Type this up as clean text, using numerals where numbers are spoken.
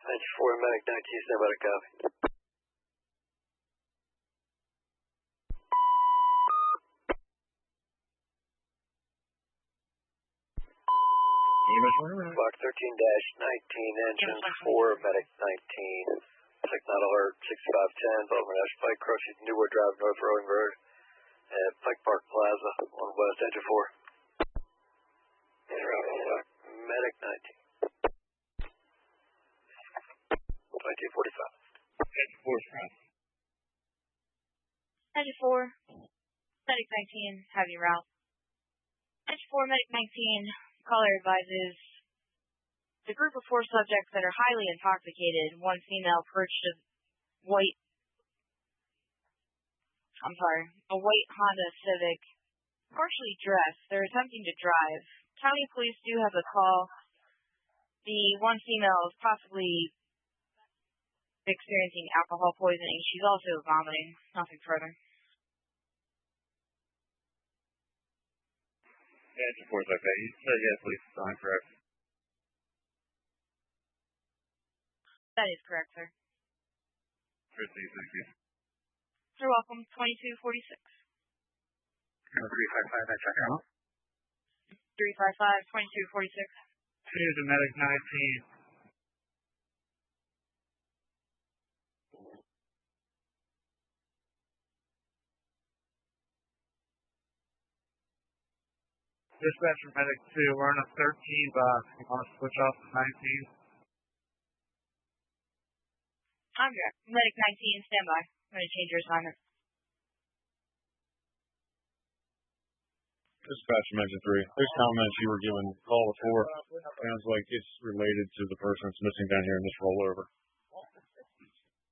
4 Medic 19, stand by to copy. Block 13-19, engine 4 Medic 19. Signal alert 6510, Bowman Ash Pike, crossing Newwood Drive, North Rowing Road, at Pike Park Plaza, on West, engine 4. Medic 19. 1945. Engine 4 is front. Engine 4, Medic 19, heavy route. Engine 4, Medic 19, caller advises the group of 4 subjects that are highly intoxicated, one female perched a white Honda Civic, partially dressed. They're attempting to drive. County police do have a call. The one female is possibly experiencing alcohol poisoning. She's also vomiting. Nothing further. Engine 4 is okay. You said yes, please. Sign correct. That is correct, sir. Proceed, thank you. You're welcome. 2246. Number 355, I check out. 355, 2246. Here's the Medic 19. Dispatcher Medic 2, we're on a 13 box. You want to switch off to 19? I'm here. Medic 19, stand by. I'm going to change your assignment. Dispatch Mention 3. There's comments you were given call before. Sounds like it's related to the person that's missing down here in this rollover.